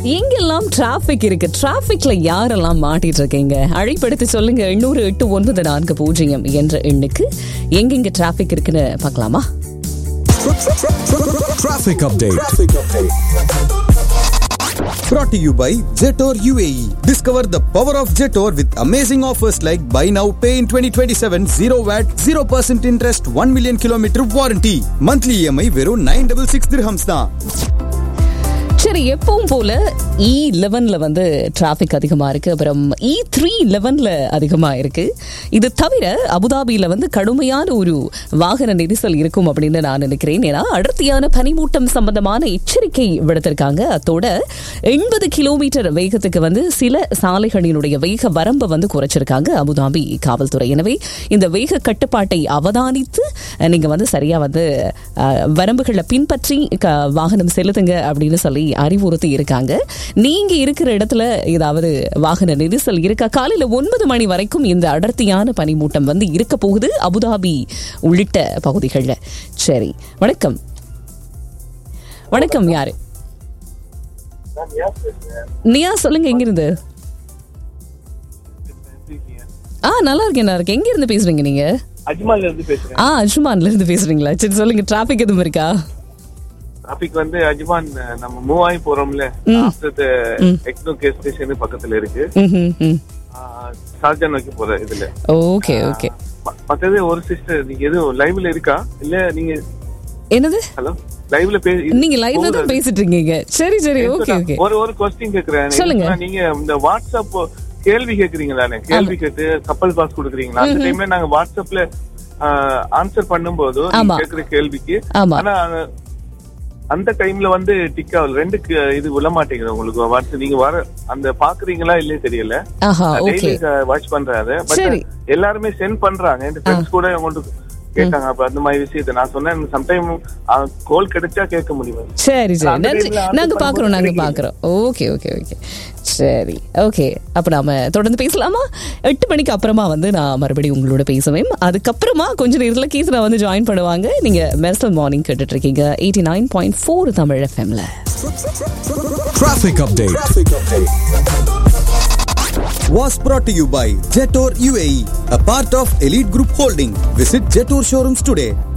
எங்கெல்லாம் டிராபிக் இருக்கு, டிராபிக்ல யாரெல்லாம் மாட்டிட்டு இருக்கீங்க? அழைப்படுத்தி சொல்லுங்க. 808-940 என்ற எண்ணுக்கு எங்கெங்க டிராபிக் இருக்குன்னு பார்க்கலாமா? Traffic update. Brought to you by Jetor UAE. Discover the power of Jetor with amazing offers like buy now, pay in 2027, 0 VAT, 0% interest, 1 million kilometer warranty. Monthly EMI வெறும் 966 dirhams தான். சரி, எப்பவும் போல E11ல வந்து டிராபிக் அதிகமா இருக்கு. அப்புறம் E311ல அதிகமா இருக்கு. இது தவிர அபுதாபியில வந்து கடுமையான ஒரு வாகன நெரிசல் இருக்கும் அப்படின்னு நான் நினைக்கிறேன். ஏன்னா அடர்த்தியான பனிமூட்டம் சம்பந்தமான எச்சரிக்கை விடுத்திருக்காங்க. அதோட 80 கிலோமீட்டர் வேகத்துக்கு வந்து சில சாலைகளினுடைய வேக வரம்பை வந்து குறைச்சிருக்காங்க அபுதாபி காவல்துறை. எனவே இந்த வேக கட்டுப்பாட்டை அவதானித்து நீங்க வந்து சரியா வந்து வரம்புகளை பின்பற்றி வாகனம் செலுத்துங்க அப்படின்னு சொல்லி அறிவுறுத்தி இருக்காங்க. நீங்க இருக்கிற இடத்துல ஏதாவது வாகன நெரிசல் இருக்கா? காலையில 9 மணி வரைக்கும் இந்த அடர்த்தியான பனிமூட்டம் வந்து இருக்க போகுது அபுதாபி உள்ளிட்ட பகுதிகளில். சரி, வணக்கம். வணக்கம், யாரு? நியா, சொல்லுங்க. எங்கிருந்து? நல்லா இருக்கேன், நல்லா இருக்கேன். எங்க இருந்து பேசுறீங்க நீங்க? அஜ்மான்ல இருந்து பேசுறேன். அஜ்மான்ல இருந்து பேசுறீங்களா? சரி, சொல்லுங்க. டிராபிக் எதுவும் இருக்கா? டிராபிக் வந்து அஜ்மான் நம்ம மூவாயி போறோம்ல, ஆஃப்டர் எக்னோ கேஸ் ஸ்டேஷன் பக்கத்துல இருக்கு. ஷார்ஜா நோக்கி போற இதுல. Okay okay. மத்தது ஒரு சிஸ்டர், நீங்க எதுவும் லைவ்ல இருக்கா இல்ல நீங்க? என்னது? ஹலோ, லைவ்ல நீங்க லைவ்ல தான் பேசிட்டு இருக்கீங்க. சரி சரி, ஓகே ஓகே. ஒரு क्वेश्चन கேக்குறேன். சொல்லுங்க. நீங்க இந்த வாட்ஸ்அப் கேள்வி கேக்குறீங்களானே, கேள்வி கேட்டு கப்பல் பாஸ் கொடுக்குறீங்களா? அந்த டைம்ல நாங்க வாட்ஸ்அப்ல ஆன்சர் பண்ணும்போது கேக்குற கேள்விக்கு, ஆனா அந்த டைம்ல வந்து டிக் ஆகல. ரெண்டு இது விழ மாட்டேங்குது உங்களுக்கு வாட்ஸ்அப். நீங்க வர அந்த பாக்குறீங்களா இல்லையே தெரியல. வாட்ச் பண்றாரு, பட் எல்லாருமே சென்ட் பண்றாங்க. என் ஃப்ரெண்ட்ஸ் கூட உங்களுக்கு கேட்டாங்க. அப்ப அந்த மாதிரி விஷயத்தை நான் சொன்னேன். சம்டைம் கோல் கிடைச்சா கேட்க முடியும். சரி சரி, நன்றி. நாங்க பாக்குறோம். ஓகே ஓகே ஓகே, சரி ஓகே. அப்ப நாம தொடர்ந்து பேசலாமா? 8 மணிக்கு அப்புறமா வந்து நான் மறுபடியும் உங்களோட பேசுவேன். அதுக்கப்புறமா கொஞ்ச நேரத்துல கீசனா வந்து ஜாயின் பண்ணுவாங்க. நீங்க மெர்சல் மார்னிங் கேட்டுட்டு இருக்கீங்க 89.4 தமிழ் எஃப்எம்ல. Traffic update was brought to you by Jetor UAE, a part of Elite Group Holding. Visit Jetor showrooms today.